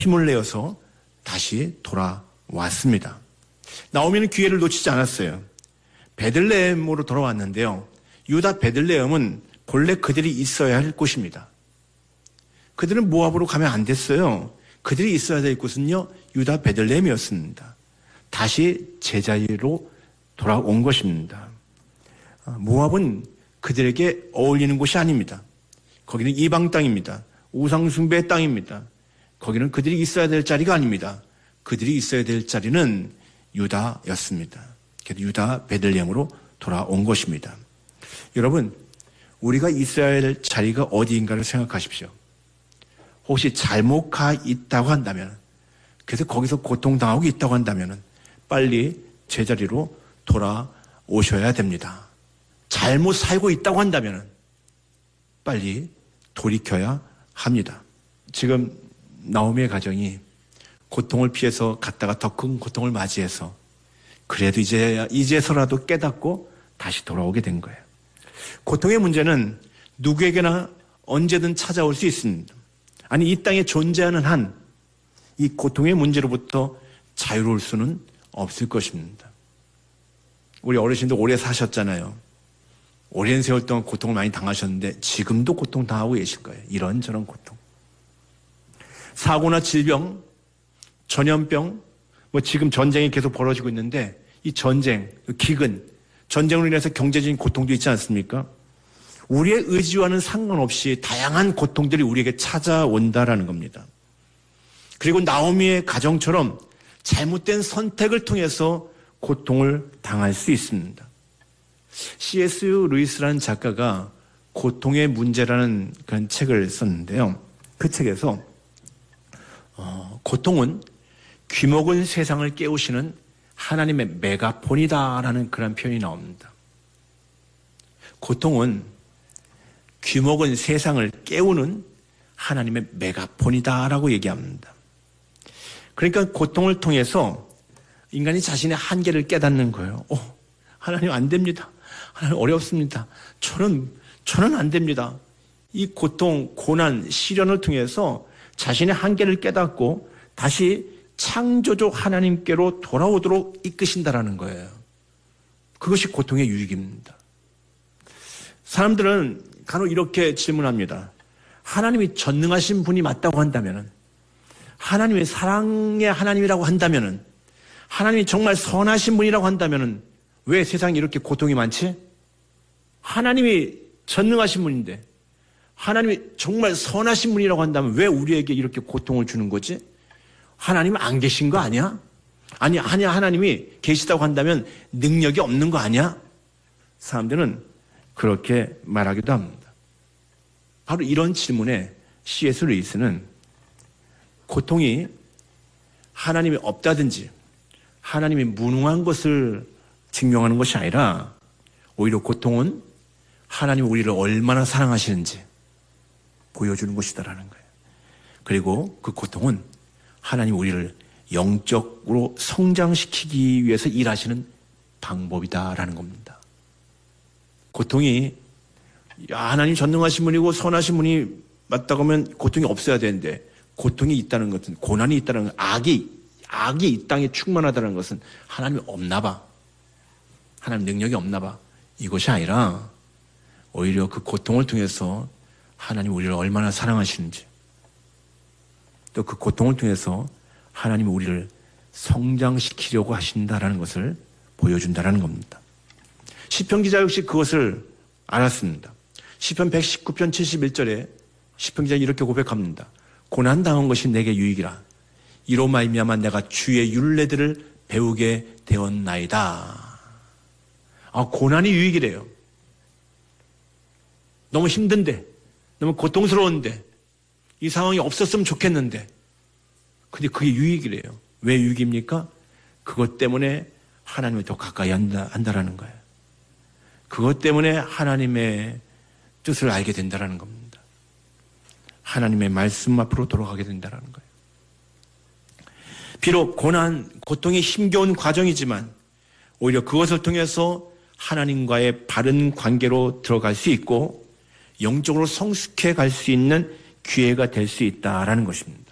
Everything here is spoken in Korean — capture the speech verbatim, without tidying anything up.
힘을 내어서 다시 돌아왔습니다. 나오미는 기회를 놓치지 않았어요. 베들레헴으로 돌아왔는데요. 유다 베들레헴은 본래 그들이 있어야 할 곳입니다. 그들은 모압으로 가면 안 됐어요. 그들이 있어야 될 곳은요, 유다 베들레헴이었습니다. 다시 제자리로 돌아온 것입니다. 모압은 그들에게 어울리는 곳이 아닙니다. 거기는 이방 땅입니다. 우상숭배의 땅입니다. 거기는 그들이 있어야 될 자리가 아닙니다. 그들이 있어야 될 자리는 유다였습니다. 그래서 유다 베들레헴으로 돌아온 것입니다. 여러분, 우리가 있어야 할 자리가 어디인가를 생각하십시오. 혹시 잘못 가 있다고 한다면, 그래서 거기서 고통당하고 있다고 한다면 빨리 제자리로 돌아오셔야 됩니다. 잘못 살고 있다고 한다면 빨리 돌이켜야 합니다. 지금 나오미의 가정이 고통을 피해서 갔다가 더 큰 고통을 맞이해서 그래도 이제, 이제서라도 깨닫고 다시 돌아오게 된 거예요. 고통의 문제는 누구에게나 언제든 찾아올 수 있습니다. 아니, 이 땅에 존재하는 한 이 고통의 문제로부터 자유로울 수는 없을 것입니다. 우리 어르신들 오래 사셨잖아요. 오랜 세월 동안 고통을 많이 당하셨는데 지금도 고통당하고 계실 거예요. 이런저런 고통. 사고나 질병, 전염병, 뭐 지금 전쟁이 계속 벌어지고 있는데 이 전쟁, 기근, 전쟁으로 인해서 경제적인 고통도 있지 않습니까? 우리의 의지와는 상관없이 다양한 고통들이 우리에게 찾아온다라는 겁니다. 그리고 나오미의 가정처럼 잘못된 선택을 통해서 고통을 당할 수 있습니다. 씨 에스 루이스라는 작가가 고통의 문제라는 그런 책을 썼는데요. 그 책에서 어, 고통은 귀먹은 세상을 깨우시는 하나님의 메가폰이다라는 그런 표현이 나옵니다. 고통은 귀먹은 세상을 깨우는 하나님의 메가폰이다라고 얘기합니다. 그러니까 고통을 통해서 인간이 자신의 한계를 깨닫는 거예요. 어, 하나님 안 됩니다. 하나님 어렵습니다. 저는, 저는 안 됩니다. 이 고통, 고난, 시련을 통해서 자신의 한계를 깨닫고 다시 창조주 하나님께로 돌아오도록 이끄신다라는 거예요. 그것이 고통의 유익입니다. 사람들은 간혹 이렇게 질문합니다. 하나님이 전능하신 분이 맞다고 한다면, 하나님이 사랑의 하나님이라고 한다면, 하나님이 정말 선하신 분이라고 한다면 왜 세상에 이렇게 고통이 많지? 하나님이 전능하신 분인데, 하나님이 정말 선하신 분이라고 한다면 왜 우리에게 이렇게 고통을 주는 거지? 하나님은 안 계신 거 아니야? 아니, 아니, 하나님이 계시다고 한다면 능력이 없는 거 아니야? 사람들은 그렇게 말하기도 합니다. 바로 이런 질문에 씨 에스 루이스는 고통이 하나님이 없다든지 하나님이 무능한 것을 증명하는 것이 아니라 오히려 고통은 하나님이 우리를 얼마나 사랑하시는지 보여주는 것이다라는 거예요. 그리고 그 고통은 하나님 우리를 영적으로 성장시키기 위해서 일하시는 방법이다라는 겁니다. 고통이 하나님 전능하신 분이고 선하신 분이 맞다고 하면 고통이 없어야 되는데, 고통이 있다는 것은, 고난이 있다는 것, 악이 악이 이 땅에 충만하다는 것은 하나님이 없나 봐, 하나님 능력이 없나 봐, 이것이 아니라 오히려 그 고통을 통해서 하나님 우리를 얼마나 사랑하시는지, 또 그 고통을 통해서 하나님이 우리를 성장시키려고 하신다라는 것을 보여준다라는 겁니다. 시편 기자 역시 그것을 알았습니다. 시편 백십구 편 칠십일 절에 시편 기자는 이렇게 고백합니다. 고난당한 것이 내게 유익이라. 이로 말미암아 내가 주의 율례들을 배우게 되었나이다. 아, 고난이 유익이래요. 너무 힘든데, 너무 고통스러운데, 이 상황이 없었으면 좋겠는데, 근데 그게 유익이래요. 왜 유익입니까? 그것 때문에 하나님을 더 가까이 한다, 한다라는 거예요. 그것 때문에 하나님의 뜻을 알게 된다라는 겁니다. 하나님의 말씀 앞으로 돌아가게 된다라는 거예요. 비록 고난, 고통이 힘겨운 과정이지만 오히려 그것을 통해서 하나님과의 바른 관계로 들어갈 수 있고 영적으로 성숙해 갈 수 있는 기회가 될 수 있다라는 것입니다.